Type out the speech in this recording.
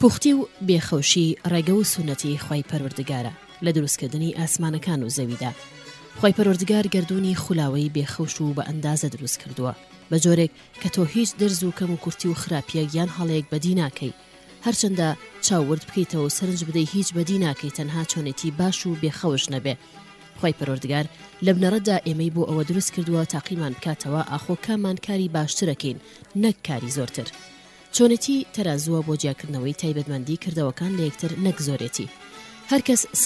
پوختی و بێخەوشی ڕێگە و سونەتی خوای پەروەردگارە لە دروستکردنی ئاسمانەکان و زەویدا. خوای پەروەردگار گەردوونی خولاوەی بێخەوش و بە ئەندازە دروست کردووە بە جۆرێک کە تۆ هیچ دەرز و کەم و کورتی و خراپیە یان هەڵەیەک بەدی ناکەی. هەرچەندە چاوەڕد بکەیتەوە و سەرنج بدەی هیچ بەدی ناکەی، تەنها چۆنێتی باش و بێخەوش نەبێ. خوای پەروەردگار لە بنەڕەتدا ئێمەی بۆ ئەوە دروست کردووە تاقیمان بکاتەوە ئاخۆکەمان کاری باشترەکەین، نەک کاری زۆرتر. چۆنێتی تەرازووە بۆ جیاکردنەوەی تایبەتمەندی کردەوەکان لە یەکتر، نەک زۆرێتی. هەرکەس